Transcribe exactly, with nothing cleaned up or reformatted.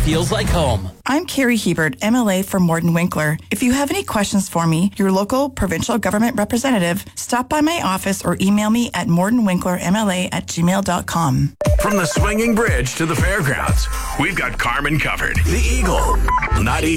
feels like home. I'm Carrie Hebert, M L A for Morden Winkler. If you have any questions for me, your local provincial government representative, stop by my office or email me at mordenwinklermla at gmail dot com. From the swinging bridge to the fairgrounds, we've got Carmen covered. The Eagle, ninety-three